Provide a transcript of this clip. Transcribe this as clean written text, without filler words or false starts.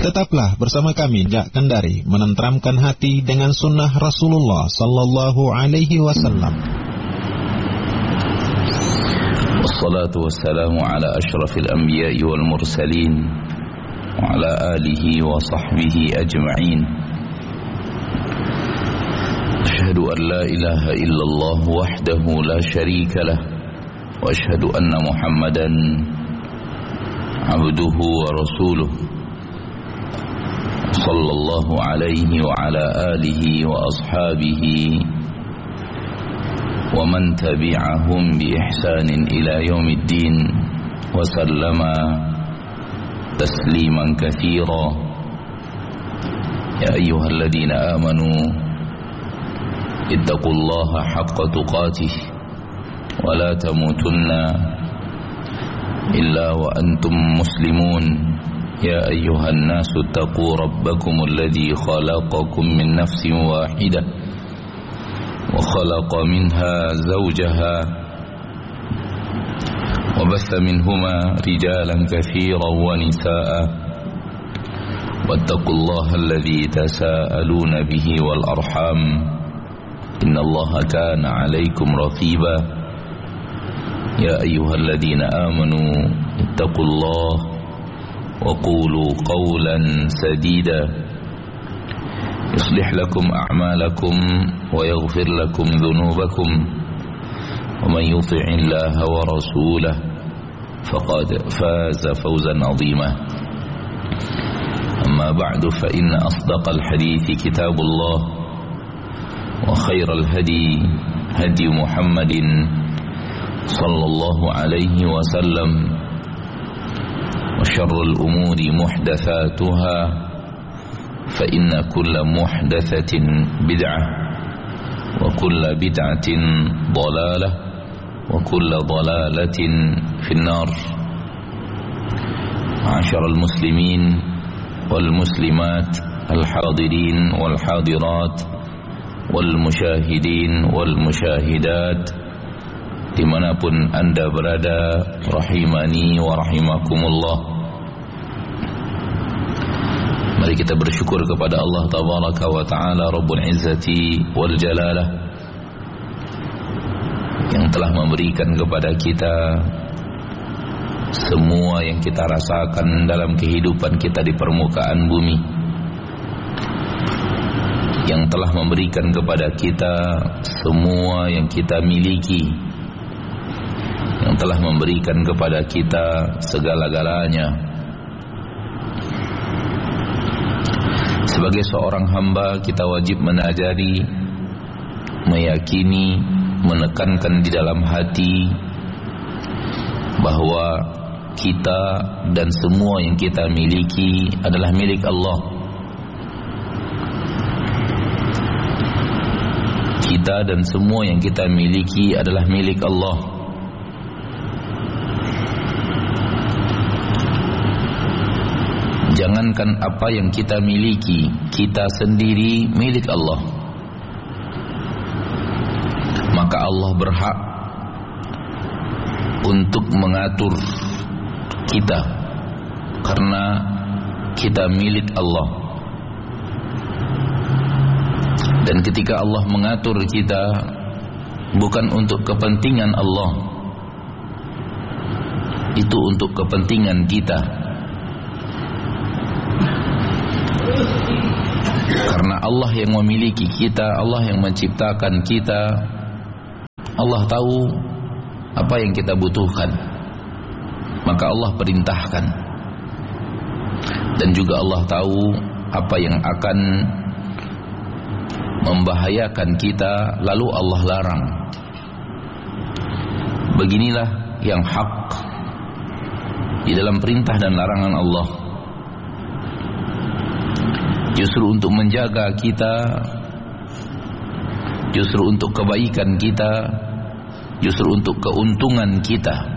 Tetaplah bersama kami Jak Kendari menenteramkan hati dengan sunnah Rasulullah sallallahu alaihi wasallam. Wassalatu wassalamu ala asyrafil anbiya'i wal mursalin wa ala alihi wa sahbihi ajma'in. Asyhadu an la ilaha illallah wahdahu la syarika lah wa asyhadu anna Muhammadan abduhu wa rasuluh sallallahu alaihi wa ala alihi wa ashabihi wa man tabi'ahum bi ihsanin ila yaumiddin wa sallama tasliman katsira. Ya ayyuhalladzina amanu ittaqullaha haqqa tuqatih wa la tamutunna illa wa antum muslimun. يا أيها الناس اتقوا ربكم الذي خلقكم من نفس واحدة وخلق منها زوجها وبث منهما رجالا كثيرا ونساء واتقوا الله الذي تساءلون به والأرحام إن الله كان عليكم رقيبا يا أيها الذين آمنوا اتقوا الله وقولوا قولا سديدا يصلح لكم أعمالكم ويغفر لكم ذنوبكم ومن يطع الله ورسوله فقد فاز فوزا عظيما. أما بعد فإن أصدق الحديث كتاب الله وخير الهدي هدي محمد صلى الله عليه وسلم وشر الأمور محدثاتها فإن كل محدثة بدعة وكل بدعة ضلالة وكل ضلالة في النار. معاشر المسلمين والمسلمات الحاضرين والحاضرات والمشاهدين والمشاهدات dimanapun anda berada, rahimani wa rahimakumullah. Mari kita bersyukur kepada Allah tabaraka wa ta'ala Rabbul Izzati wal Jalalah yang telah memberikan kepada kita semua yang kita rasakan dalam kehidupan kita di permukaan bumi, yang telah memberikan kepada kita semua yang kita miliki, yang telah memberikan kepada kita segala-galanya. Sebagai seorang hamba, kita wajib menajari, meyakini, menekankan di dalam hati bahwa kita dan semua yang kita miliki adalah milik Allah. Kita dan semua yang kita miliki adalah milik Allah. Jangankan apa yang kita miliki, kita sendiri milik Allah. Maka Allah berhak untuk mengatur kita karena kita milik Allah. Dan ketika Allah mengatur kita bukan untuk kepentingan Allah, itu untuk kepentingan kita. Karena Allah yang memiliki kita, Allah yang menciptakan kita, Allah tahu apa yang kita butuhkan, maka Allah perintahkan. Dan juga Allah tahu apa yang akan membahayakan kita, lalu Allah larang. Beginilah yang hak di dalam perintah dan larangan Allah. Justru untuk menjaga kita, justru untuk kebaikan kita, justru untuk keuntungan kita.